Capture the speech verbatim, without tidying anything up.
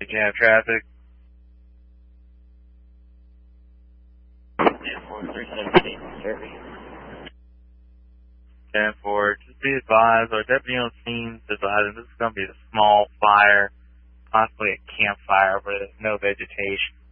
Did you have traffic? ten four, just be advised, our deputy on scene is advising this is going to be a small fire, possibly a campfire where there's no vegetation.